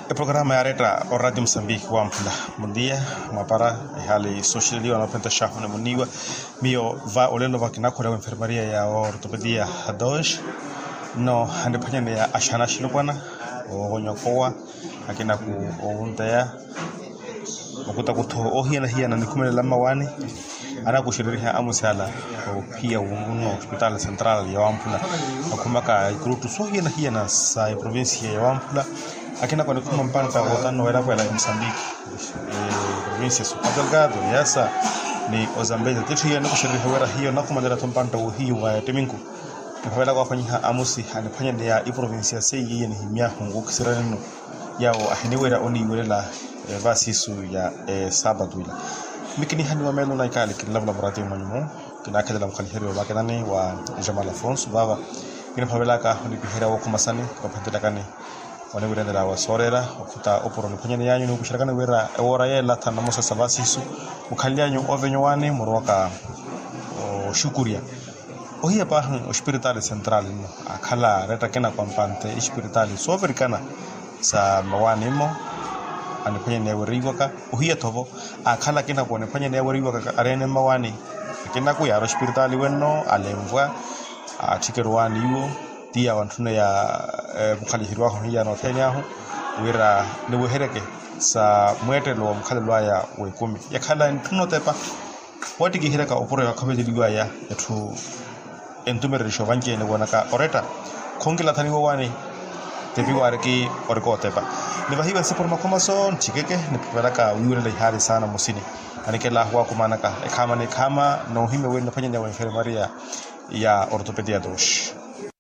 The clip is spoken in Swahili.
El programa ya reta o Radio Moçambique wampula. Bom dia, mapara hali sociali wanapenda shafu na muniwa. Mio va olendo va kinakura enfermaria ya ortopedia 2. No andepanya ya ashana shilokwana o gonyokoa akina ku ountea ukuta kuto ohia na nikumele lama wani ana kushiriria amusala o pia uno hospital central ya wampula akumaka grupo sohia na sa provincia ya wampula akina kwa nikuma mpanta wotano era kwa Moçambique provincia Cabo Delgado yasa ni Ozambeza titia no kushiriria wera hiyo na kumandera tompanta hiyo wa teminku kwa kwa fanya amusi anafanya ya provincia sei yeye ni himia hungu kisirano yao ahiniwera oni wela vasisu ya sabatu ila mikini hani wa melo na ikali kila laboratorio manimo kina kadala mkhaliheri wa bakani wa Jamal Afonso baba kina pabelaka ni bihera wa kumasani kwa pantela kani wale wera la wa sorera okuta oporo ni panya yanyu ni kushirikana wera ora yela tana mosa sabasisu mukhalyanyu ovenyo wane moroka shukuria ohia pa hospital central no akhala reta kena kwampante hospital soverikana sa mawanimo anifanya ne weriwaka ohia tovo akhala kena kuone fanya ne weriwaka arene mawani kena ku ya hospital wenno alemvwa atikerwani yo dia wantuna ya mukhalihirwa ho ya no tenyaho wira ne wehereke sa mwetelo mukhalelwa ya wekumi yakhala ntuno tepa wati gihireka oporo ya kabediliwa ya etu entumere shovanke ne wanaka oreta kongela taniwo wani tepi warki orko tepa ne bahiwa sipor makomason chikeke ne pelaka wiwele le hari sana musini anikela huwa kumanaka kama no hime wena fanya ne enfermaria ya ortopedia 2